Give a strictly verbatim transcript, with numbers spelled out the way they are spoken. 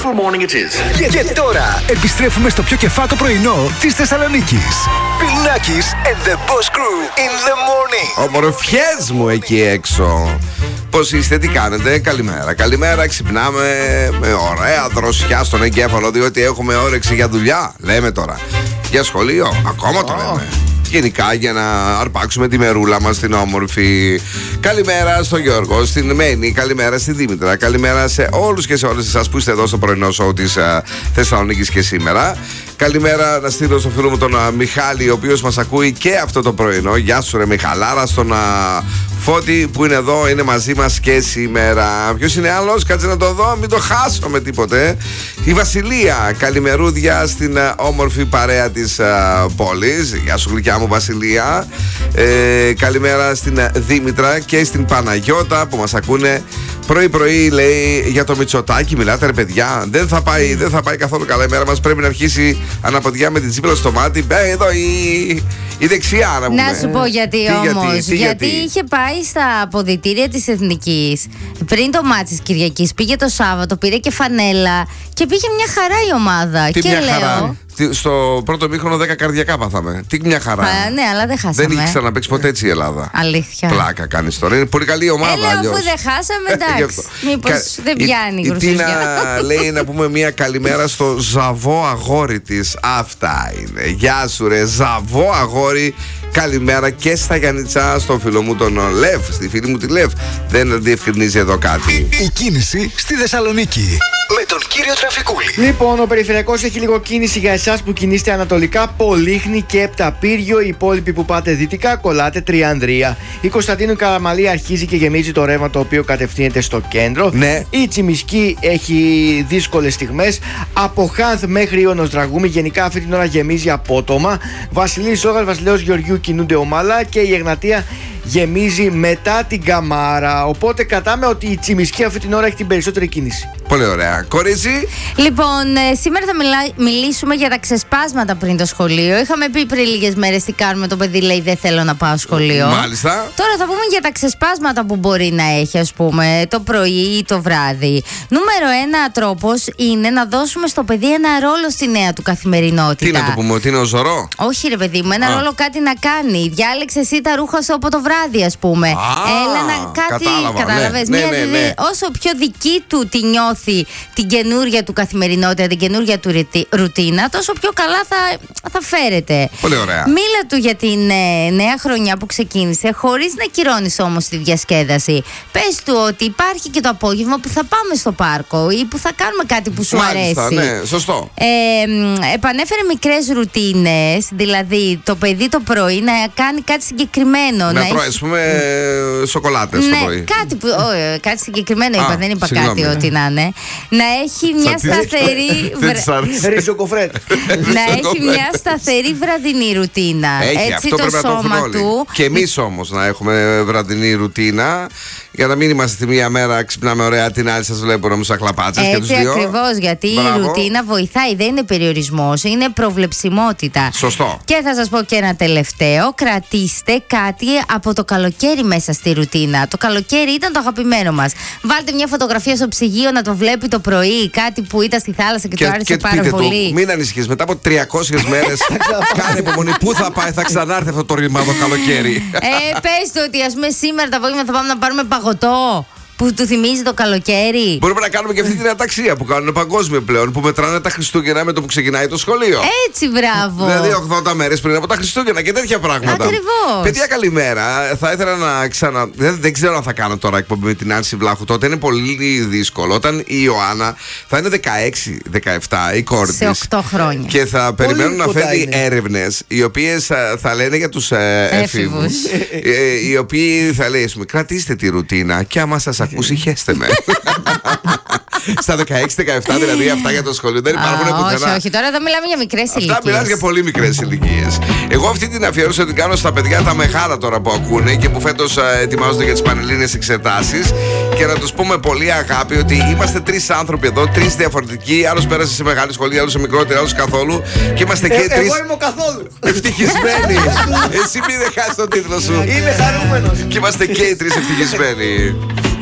beautiful morning it is. Και, και τώρα επιστρέφουμε στο πιο κεφάτο πρωινό της Θεσσαλονίκης. Πιλνάκης and the Boss Crew in the morning. Ομορφιές μου εκεί έξω. Πώς είστε, τι κάνετε, καλημέρα. Καλημέρα, ξυπνάμε με ωραία δροσιά στον εγκέφαλο, διότι έχουμε όρεξη για δουλειά. Λέμε τώρα. Για σχολείο, ακόμα το λέμε. Γενικά για να αρπάξουμε τη μερούλα μας την όμορφη. Καλημέρα στον Γιώργο, στην Μένη, καλημέρα στη Δήμητρα, καλημέρα σε όλους και σε όλες εσάς που είστε εδώ στο πρωινό σοου της uh, Θεσσαλονίκης και σήμερα. Καλημέρα να στείλω στο φίλο μου τον uh, Μιχάλη, ο οποίος μας ακούει και αυτό το πρωινό. Γεια σου ρε Μιχαλάρα, στον uh, Φώτη που είναι εδώ, είναι μαζί μας και σήμερα. Ποιος είναι άλλος, κάτσε να το δω, μην το χάσω με τίποτε. Η Βασιλεία, καλημερούδια στην uh, όμορφη παρέα της uh, πόλης. Γεια σου γλυκιά μου Βασιλεία. ε, Καλημέρα στην uh, Δήμητρα και στην Παναγιώτα που μας ακούνε πρωί πρωί. Λέει για το Μητσοτάκη μιλάτε ρε παιδιά. Δεν θα πάει, δεν θα πάει καθόλου καλά η μέρα μας. Πρέπει να αρχίσει αναποδιά με την τσίπλα στο μάτι. Ε, εδώ η, η δεξιά να πούμε. Να σου πω γιατί όμως. Γιατί, τι, γιατί γιατί είχε πάει στα αποδυτήρια της Εθνικής πριν το μάτς της Κυριακής. Πήγε το Σάββατο, πήρε και φανέλα και πήγε μια χαρά η ομάδα. Τι και μια λέω. χαρά. Στο πρώτο μήχρονο δέκα καρδιακά πάθαμε. Τι μια χαρά. Α, ναι, αλλά δεν χάσαμε. Δεν είχε ξαναπαίξει ποτέ έτσι η Ελλάδα. Αλήθεια. Πλάκα κάνεις τώρα. Είναι πολύ καλή ομάδα. Έλα, αλλιώς. αφού δεν χάσαμε, εντάξει. Μήπως Κα... δεν πιάνει η Τίνα γρουσουζιά. λέει να πούμε μια καλημέρα στο ζαβό αγόρι της. Αυτά είναι. Γεια σου ρε ζαβό αγόρι. Καλημέρα και στα Γιάννητσά, στον φίλο μου τον Λεύ, στη φίλη μου τη Λεύ. Δεν διευκρινίζει εδώ κάτι. Η κίνηση στη Θεσσαλονίκη με τον κύριο Τραφικούλη. Λοιπόν, ο περιφερειακός έχει λίγο κίνηση για εσάς που κινείστε ανατολικά. Πολύχνη και Επταπύριο. Οι υπόλοιποι που πάτε δυτικά κολλάτε Τριανδρία. Η Κωνσταντίνου Καραμαλή αρχίζει και γεμίζει το ρεύμα το οποίο κατευθύνεται στο κέντρο. Ναι. Η Τσιμισκή έχει δύσκολες στιγμές. Από Χάνθ μέχρι Ιωνος Δραγούμη. Γενικά αυτή την ώρα γεμίζει απότομα. Βασιλής Ζόγας, Βασιλέως Γεωργιού κινούνται ομαλά και η Εγνατία γεμίζει μετά την Καμάρα. Οπότε κρατάμε ότι η Τσιμισκή αυτή την ώρα έχει την περισσότερη κίνηση. Πολύ ωραία. Κορίτσι. Λοιπόν, ε, σήμερα θα μιλά, μιλήσουμε για τα ξεσπάσματα πριν το σχολείο. Είχαμε πει πριν λίγες μέρες τι κάνουμε. Το παιδί λέει δεν θέλω να πάω σχολείο. Μάλιστα. Τώρα θα πούμε για τα ξεσπάσματα που μπορεί να έχει, ας πούμε, το πρωί ή το βράδυ. Νούμερο ένα τρόπος είναι να δώσουμε στο παιδί ένα ρόλο στη νέα του καθημερινότητα. Τι να το πούμε, ότι είναι ο Ζωρό. Όχι, ρε παιδί μου, ένα Α. ρόλο κάτι να κάνει. Διάλεξε εσύ τα ρούχα σου από το βράδυ, ας πούμε. Α, Έλα να κάτι. κατάλαβα, Κατάλαβες. ναι, Μια, ναι, ναι, ναι. Όσο πιο δική του τη νιώθει την καινούρια του καθημερινότητα, την καινούρια του ριτι- ρουτίνα, τόσο πιο καλά θα, θα φέρεται. Πολύ ωραία. Μίλα του για την ε, νέα χρονιά που ξεκίνησε, χωρίς να κυρώνεις όμως τη διασκέδαση. Πες του ότι υπάρχει και το απόγευμα που θα πάμε στο πάρκο ή που θα κάνουμε κάτι που σου Μάλιστα, αρέσει. ναι, σωστό. Ε, επανέφερε μικρές ρουτίνες, δηλαδή το παιδί το πρωί να κάνει κάτι συγκεκριμένο. Να, να τρώει, έχει... ας πούμε, σοκολάτες το Ναι, πρωί. κάτι, που, ό, ε, κάτι συγκεκριμένο Α, είπα, δεν είπα συγγνώμη. κάτι ό,τι να είναι. Να έχει μια Σαν τι- σταθερή. Δεν της άρεσε. Ριζοκοφρέτ. Να έχει μια σταθερή βραδινή ρουτίνα. Έχει, Έτσι αυτό το πρέπει να το έχουν σώμα όλοι. του. Και εμείς όμως να έχουμε βραδινή ρουτίνα. Για να μην είμαστε τη μία μέρα ξυπνάμε ωραία, την άλλη σας βλέπω να σαν κλαπάτσες και τους Έτσι δύο. ακριβώς, γιατί Μπράβο. η ρουτίνα βοηθάει, δεν είναι περιορισμός, είναι προβλεψιμότητα. Σωστό. Και θα σας πω και ένα τελευταίο, κρατήστε κάτι από το καλοκαίρι μέσα στη ρουτίνα. Το καλοκαίρι ήταν το αγαπημένο μας. Βάλτε μια φωτογραφία στο ψυγείο να το βλέπει το πρωί, κάτι που ήταν στη θάλασσα και, Και, του άρεσε και πάρα πείτε πολύ. του, μην ανησυχείς, μετά από τριακόσιες μέρες κάνε υπομονή. Πού θα πάει, θα ξανάρθει αυτό το ρημάδο καλοκαίρι. Ε, πες του ότι ας πούμε σήμερα το απόγευμα θα πάμε να πάρουμε παγωτό που του θυμίζει το καλοκαίρι. Μπορούμε να κάνουμε και αυτή την αταξία που κάνουν παγκόσμια πλέον, που μετράνε τα Χριστούγεννα με το που ξεκινάει το σχολείο. Έτσι, μπράβο. Δηλαδή ογδόντα μέρες πριν από τα Χριστούγεννα και τέτοια πράγματα. Ακριβώς. Παιδιά, καλημέρα. Θα ήθελα να ξανα. Δεν, δεν ξέρω αν θα κάνω τώρα εκπομπή με την Άνση Βλάχου. Τότε είναι πολύ δύσκολο. Όταν η Ιωάννα θα είναι δεκαέξι δεκαεπτά, η κόρη Σε της. οκτώ χρόνια. Και θα περιμένουν να κοντά φέρει είναι. έρευνες οι οποίες θα, θα λένε για τους ε, Έφηβους. έφηβους. ε, οι οποίοι θα λέει, ας πούμε, κρατήστε τη ρουτίνα και άμα σας ακούσει, χέστε με. Στα δεκαέξι δεκαεπτά δηλαδή αυτά για το σχολείο δεν υπάρχουν Α, πουθενά. όχι, όχι, τώρα εδώ μιλάμε για μικρές ηλικίες. Αυτά μιλάς για πολύ μικρές ηλικίες. Εγώ αυτή την αφιέρωση την κάνω στα παιδιά τα μεγάλα τώρα που ακούνε και που φέτος α, ετοιμάζονται για τις πανελλήνιες εξετάσεις. Και να τους πούμε πολύ αγάπη ότι είμαστε τρεις άνθρωποι εδώ, τρεις διαφορετικοί. Άλλος πέρασε σε μεγάλη σχολή, άλλος σε μικρότερη, άλλος καθόλου. Και είμαστε και Ε, τρεις εγώ είμαι ο καθόλου. ευτυχισμένοι. Εσύ μην δεν χάσεις τον τίτλο σου. Είμαι χαρούμενος. Και είμαστε και οι τρεις ευτυχισμένοι.